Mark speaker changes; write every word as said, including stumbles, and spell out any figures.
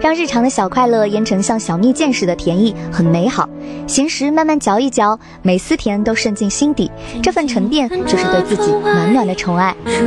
Speaker 1: 让日常的小快乐腌成像小蜜饯似的甜意，很美好。闲时慢慢嚼一嚼，每丝甜都渗进心底，这份沉淀就是对自己暖暖的宠爱。